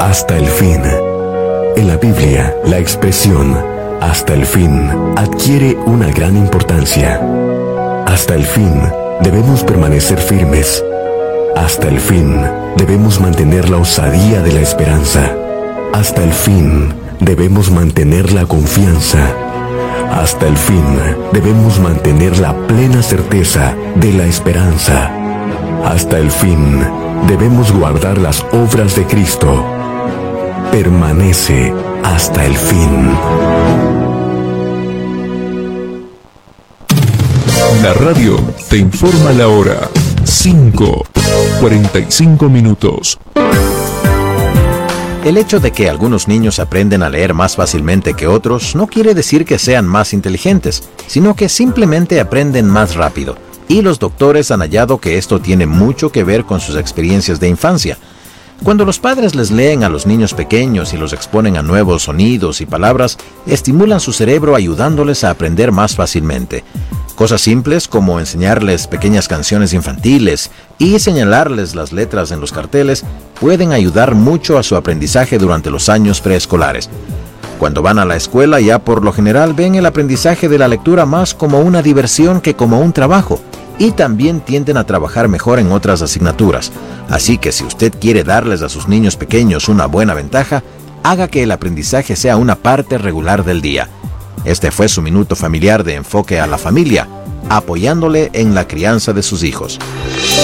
hasta el fin. En la Biblia, la expresión hasta el fin adquiere una gran importancia. Hasta el fin debemos permanecer firmes. Hasta el fin debemos mantener la osadía de la esperanza. Hasta el fin debemos mantener la confianza. Hasta el fin debemos mantener la plena certeza de la esperanza. Hasta el fin debemos guardar las obras de Cristo. Permanece hasta el fin. La radio te informa la hora. 5:45 minutos. El hecho de que algunos niños aprenden a leer más fácilmente que otros no quiere decir que sean más inteligentes, sino que simplemente aprenden más rápido. Y los doctores han hallado que esto tiene mucho que ver con sus experiencias de infancia. Cuando los padres les leen a los niños pequeños y los exponen a nuevos sonidos y palabras, estimulan su cerebro ayudándoles a aprender más fácilmente. Cosas simples como enseñarles pequeñas canciones infantiles y señalarles las letras en los carteles pueden ayudar mucho a su aprendizaje durante los años preescolares. Cuando van a la escuela, ya por lo general ven el aprendizaje de la lectura más como una diversión que como un trabajo, y también tienden a trabajar mejor en otras asignaturas. Así que si usted quiere darles a sus niños pequeños una buena ventaja, haga que el aprendizaje sea una parte regular del día. Este fue su minuto familiar de enfoque a la familia, apoyándole en la crianza de sus hijos.